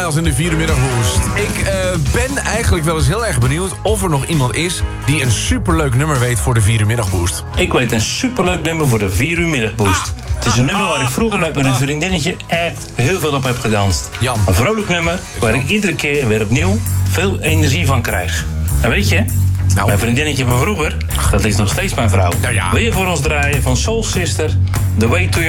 Styles in de 4 Middagboost. Ik ben eigenlijk wel eens heel erg benieuwd of er nog iemand is die een superleuk nummer weet voor de 4 Middagboost. Ik weet een superleuk nummer voor de 4 uur Middagboost. Het is een nummer waar ik vroeger met mijn vriendinnetje echt heel veel op heb gedanst. Jan. Een vrolijk nummer waar ik iedere keer weer opnieuw veel energie van krijg. En weet je, mijn vriendinnetje van vroeger, dat is nog steeds mijn vrouw. Ja. Wil je voor ons draaien van Soul Sister, The Way to Your